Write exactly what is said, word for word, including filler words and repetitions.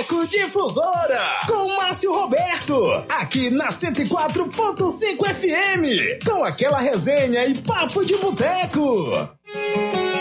Boteco Difusora, com Márcio Roberto, aqui na cento e quatro ponto cinco F M, com aquela resenha e papo de boteco.